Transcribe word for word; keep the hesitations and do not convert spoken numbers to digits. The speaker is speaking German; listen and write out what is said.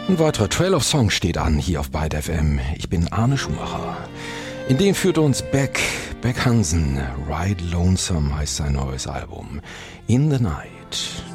Ein weiterer Trail of Songs steht an hier auf Byte F M. Ich bin Arne Schumacher. In den führt uns Beck, Beck Hansen. Ride Lonesome heißt sein neues Album. In the Night.